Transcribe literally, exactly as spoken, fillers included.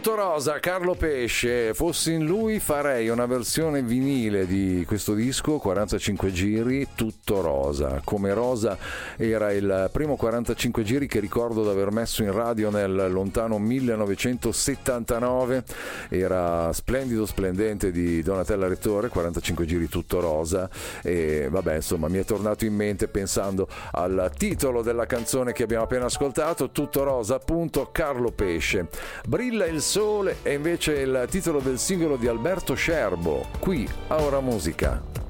Tutto rosa, Carlo Pesce. Fossi in lui farei una versione vinile di questo disco, quarantacinque giri, tutto rosa. Come rosa era il primo quarantacinque giri che ricordo di aver messo in radio nel lontano millenovecentosettantanove. Era splendido, splendente di Donatella Rettore, quarantacinque giri tutto rosa. E vabbè, insomma, mi è tornato in mente pensando al titolo della canzone che abbiamo appena ascoltato, tutto rosa, appunto, Carlo Pesce. Brilla il sole è invece il titolo del singolo di Alberto Scerbo, qui a Ora Musica.